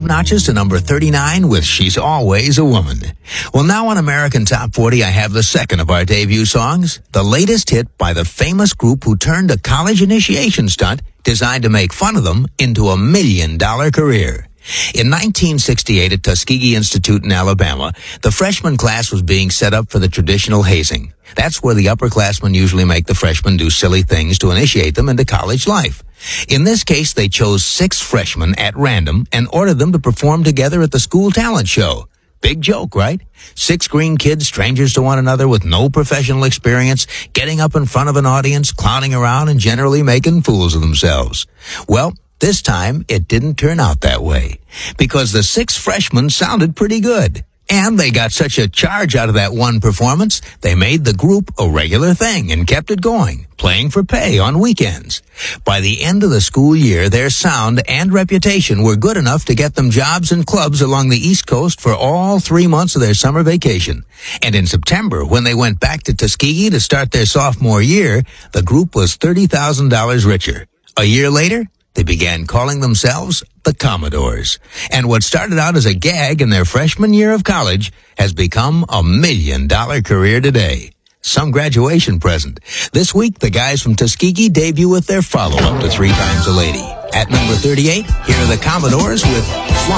notches to number 39 with She's Always a Woman. Well, now on American Top 40, I have the second of our debut songs, the latest hit by the famous group who turned a college initiation stunt designed to make fun of them into $1 million career. In 1968 at Tuskegee Institute in Alabama, the freshman class was being set up for the traditional hazing. That's where the upperclassmen usually make the freshmen do silly things to initiate them into college life. In this case, they chose 6 freshmen at random and ordered them to perform together at the school talent show. Big joke, right? 6 green kids, strangers to one another with no professional experience, getting up in front of an audience, clowning around, and generally making fools of themselves. Well, this time, it didn't turn out that way, because the 6 freshmen sounded pretty good. And they got such a charge out of that one performance, they made the group a regular thing and kept it going, playing for pay on weekends. By the end of the school year, their sound and reputation were good enough to get them jobs in clubs along the East Coast for all 3 months of their summer vacation. And in September, when they went back to Tuskegee to start their sophomore year, the group was $30,000 richer. A year later, they began calling themselves the Commodores. And what started out as a gag in their freshman year of college has become $1 million career today. Some graduation present. This week, the guys from Tuskegee debut with their follow-up to 3 Times a Lady. At number 38, here are the Commodores with Fly.